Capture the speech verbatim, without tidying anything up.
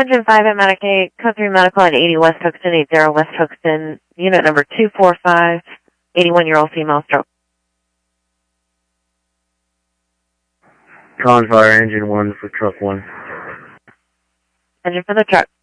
Engine five at Medicaid, code three medical at eighty West Hoxton, eighty West Hoxton, unit number two four five, eighty-one-year-old female stroke. Calling fire engine one for truck one. Engine for the truck.